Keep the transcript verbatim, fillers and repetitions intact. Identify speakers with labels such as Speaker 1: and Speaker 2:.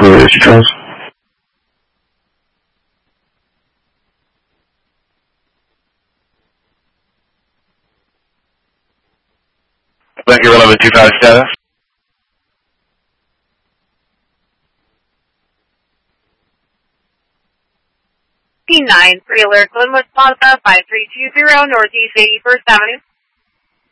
Speaker 1: the issue trends. Blanket eleven two five status.
Speaker 2: P nine three Alert Glenwood Plaza five three two zero Northeast eighty-first Avenue.